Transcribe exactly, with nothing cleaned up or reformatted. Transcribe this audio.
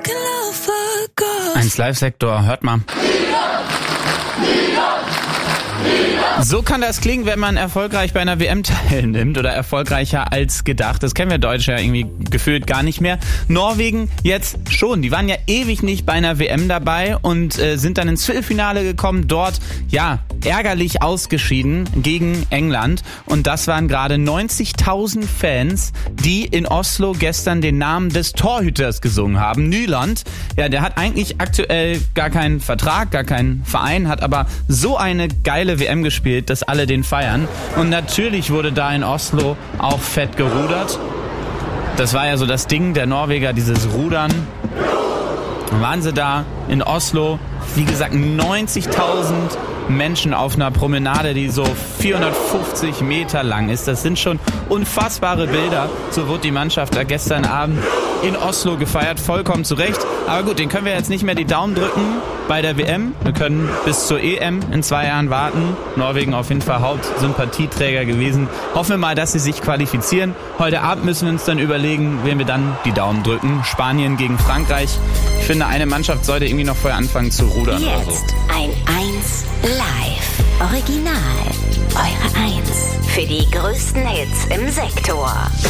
eins Live-Sektor, hört mal. So kann das klingen, wenn man erfolgreich bei einer W M teilnimmt oder erfolgreicher als gedacht. Das kennen wir Deutsche ja irgendwie gefühlt gar nicht mehr. Norwegen jetzt schon. Die waren ja ewig nicht bei einer W M dabei und äh, sind dann ins Viertelfinale gekommen. Dort, ja, ärgerlich ausgeschieden gegen England. Und das waren gerade neunzigtausend Fans, die in Oslo gestern den Namen des Torhüters gesungen haben. Nyland, ja, der hat eigentlich aktuell gar keinen Vertrag, gar keinen Verein, hat aber so eine geile W M gespielt, dass alle den feiern. Und natürlich wurde da in Oslo auch fett gerudert. Das war ja so das Ding der Norweger, dieses Rudern. Dann waren sie da in Oslo, wie gesagt, neunzigtausend Menschen auf einer Promenade, die so vierhundertfünfzig Meter lang ist. Das sind schon unfassbare Bilder. So wurde die Mannschaft da gestern Abend in Oslo gefeiert, vollkommen zu Recht. Aber gut, den können wir jetzt nicht mehr die Daumen drücken bei der W M. Wir können bis zur E M in zwei Jahren warten. Norwegen auf jeden Fall Hauptsympathieträger gewesen. Hoffen wir mal, dass sie sich qualifizieren. Heute Abend müssen wir uns dann überlegen, wen wir dann die Daumen drücken. Spanien gegen Frankreich. Ich finde, eine Mannschaft sollte irgendwie noch vorher anfangen zu rudern. Jetzt oder so. ein eins live. Original. Eure eins. Für die größten Hits im Sektor.